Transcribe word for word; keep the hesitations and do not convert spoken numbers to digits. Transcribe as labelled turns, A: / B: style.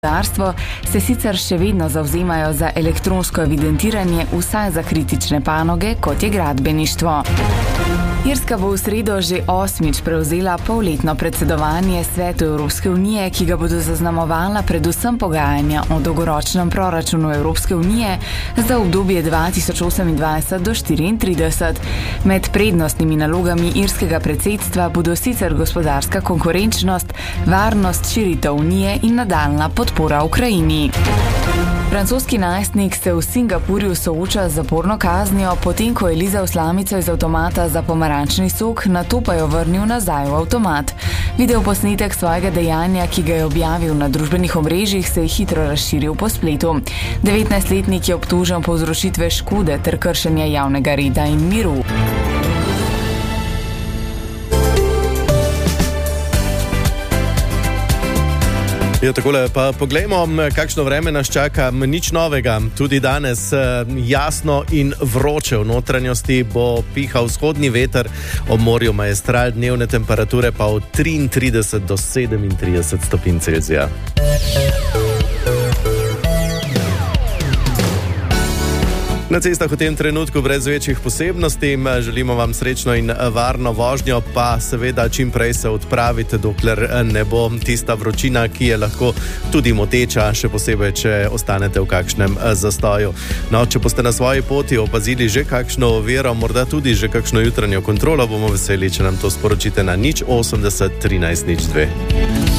A: gospodarstvo se sicer še vedno zavzemajo za elektronsko evidentiranje vsaj za kritične panoge, kot je gradbeništvo. Irska bo v sredo že osmič prevzela polletno predsedovanje Svetu Evropske unije, ki ga bodo zaznamovala predvsem pogajanja o dolgoročnem proračunu Evropske unije za obdobje dva tisoč osemindvajset do štiriintrideset. Med prednostnimi nalogami irskega predsedstva bodo sicer gospodarska konkurenčnost, varnost, širitev unije in nadaljnja podpora Ukrajini. Francoski najstnik se v Singapurju sooča z zaporno kaznijo, potem ko je lizal slamico iz avtomata za pomarančni sok, nato pa jo vrnil nazaj v avtomat. Videoposnetek svojega dejanja, ki ga je objavil na družbenih omrežjih, se je hitro razširil po spletu. devetnajstletnik je obtožen povzročitve škode ter kršenja javnega reda in miru.
B: Jo, takole, pa poglejmo, kakšno vreme nas čaka. Nič novega, tudi danes jasno in vroče. V notranjosti bo pihal vzhodni veter, ob morju majestral, dnevne temperature pa od triintrideset do sedemintrideset stopinj Celzija. Na cestah v tem trenutku brez večjih posebnosti, želimo vam srečno in varno vožnjo, pa seveda čim prej se odpravite, dokler ne bo tista vročina, ki je lahko tudi moteča, še posebej, če ostanete v kakšnem zastoju. No, če boste na svoji poti opazili že kakšno oviro, morda tudi že kakšno jutranjo kontrolo, bomo veseli, če nam to sporočite na nič osemdeset trinajst nič dve.